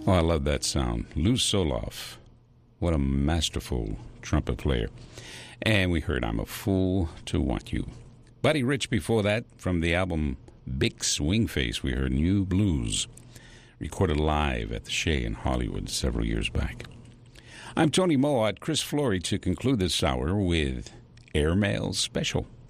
Oh, I love that sound. Lou Soloff. What a masterful trumpet player. And we heard I'm a Fool to Want You. Buddy Rich before that, from the album Big Swing Face, we heard New Blues, recorded live at the Shea in Hollywood several years back. I'm Tony Mowatt, Chris Flory, to conclude this hour with Airmail Special.